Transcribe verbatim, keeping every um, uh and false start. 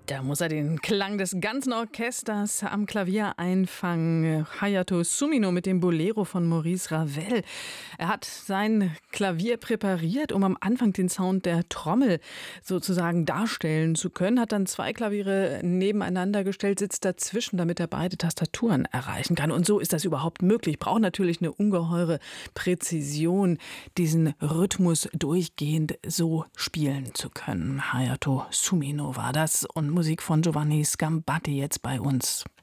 Da muss er den Klang des ganzen Orchesters am Klavier einfangen. Hayato Sumino mit dem Bolero von Maurice Ravel. Er hat sein Klavier präpariert, um am Anfang den Sound der Trommel sozusagen darstellen zu können. Hat dann zwei Klaviere nebeneinander gestellt, sitzt dazwischen, damit er beide Tastaturen erreichen kann. Und so ist das überhaupt möglich. Braucht natürlich eine ungeheure Präzision, diesen Rhythmus durchgehend so spielen zu können. Hayato Sumino war das. Und Musik von Giovanni Scambatti jetzt bei uns.